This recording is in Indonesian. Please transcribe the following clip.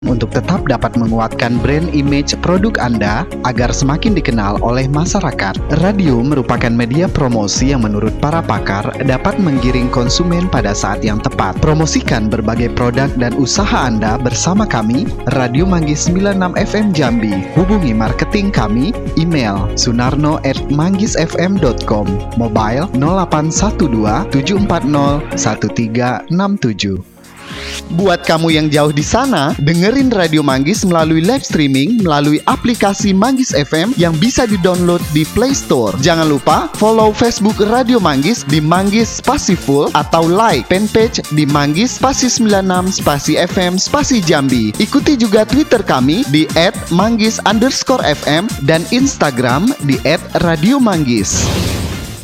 untuk tetap dapat menguatkan brand image produk Anda agar semakin dikenal oleh masyarakat. Radio merupakan media promosi yang menurut para pakar dapat menggiring konsumen pada saat yang tepat. Promosikan berbagai produk dan usaha Anda bersama kami, Radio Manggis 96 FM Jambi. Hubungi marketing kami, email sunarno@manggisfm.com, mobile 0812 740 1367. Buat kamu yang jauh di sana, dengerin Radio Manggis melalui live streaming melalui aplikasi Manggis FM yang bisa di-download di Play Store. Jangan lupa follow Facebook Radio Manggis di Manggis Spasi Full atau like fanpage di Manggis Spasi 96 Spasi FM Spasi Jambi. Ikuti juga Twitter kami di @manggis_fm dan Instagram di @radiomanggis.